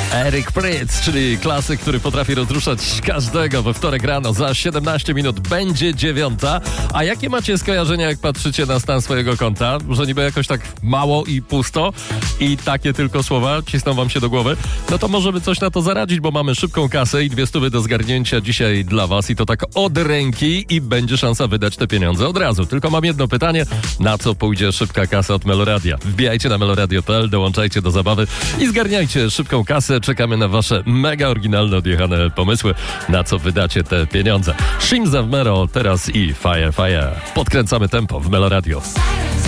Eric Prydz, czyli klasyk, który potrafi rozruszać każdego. We wtorek rano za 17 minut będzie 9. A jakie macie skojarzenia, jak patrzycie na stan swojego konta? Że niby jakoś tak mało i pusto i takie tylko słowa cisną wam się do głowy? No to możemy coś na to zaradzić, bo mamy szybką kasę i 200 do zgarnięcia dzisiaj dla was i to tak od ręki i będzie szansa wydać te pieniądze od razu. Tylko mam jedno pytanie, na co pójdzie szybka kasa od Meloradia? Wbijajcie na meloradio.pl, dołączajcie do zabawy i zgarniajcie szybką kasę. Czekamy na wasze mega oryginalne, odjechane pomysły, na co wydacie te pieniądze. Shimza w Mero teraz i Fire Fire. Podkręcamy tempo w Meloradio.